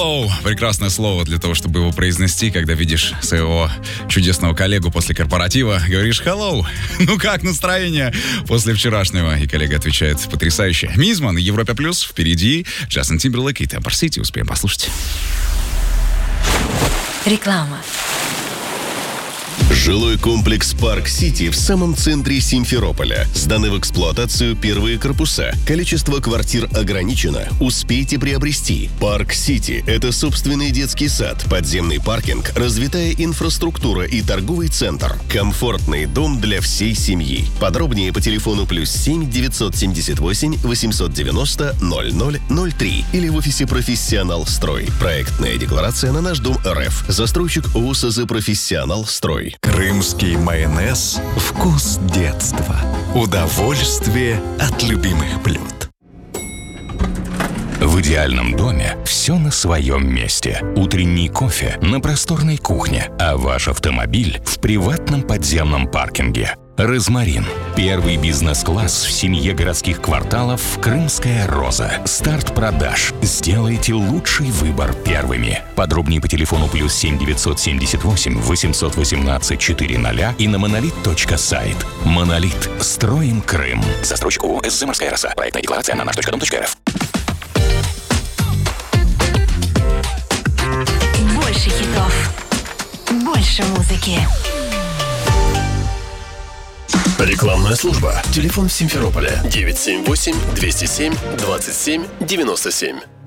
Hello. Прекрасное слово для того, чтобы его произнести, когда видишь своего чудесного коллегу после корпоратива. Говоришь hello. Ну как настроение после вчерашнего? И коллега отвечает потрясающе. Мизман, Европа Плюс, впереди Джастин Тимберлейк и Темпер Сити. Успеем послушать. Реклама. Жилой комплекс «Парк Сити» в самом центре Симферополя. Сданы в эксплуатацию первые корпуса. Количество квартир ограничено. Успейте приобрести. «Парк Сити» — это собственный детский сад, подземный паркинг, развитая инфраструктура и торговый центр. Комфортный дом для всей семьи. Подробнее по телефону +7 978 890 0003 или в офисе «Профессионал Строй». Проектная декларация на наш дом РФ. Застройщик ОСЗ «Профессионал Строй». Крымский майонез – вкус детства. Удовольствие от любимых блюд. В идеальном доме все на своем месте. Утренний кофе на просторной кухне, а ваш автомобиль в приватном подземном паркинге. «Розмарин» – первый бизнес-класс в семье городских кварталов «Крымская роза». Старт продаж. Сделайте лучший выбор первыми. Подробнее по телефону +7 978 818 400 и на monolith.сайт. «Монолит». Строим Крым. Застройщик ООО «СЗ Морская роса». Проектная декларация на наш.дом.рф. Больше хитов. Больше музыки. Рекламная служба. Телефон в Симферополе 978 207 27 97.